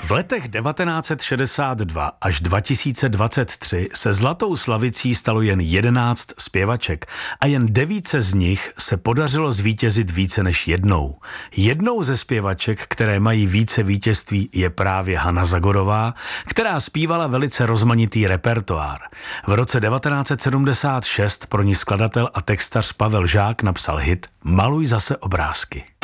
V letech 1962 až 2023 se zlatou slavicí stalo jen 11 zpěvaček a jen 9 z nich se podařilo zvítězit více než jednou. Jednou ze zpěvaček, které mají více vítězství, je právě Hana Zagorová, která zpívala velice rozmanitý repertoár. V roce 1976 pro ní skladatel a textař Pavel Žák napsal hit Maluj zase obrázky.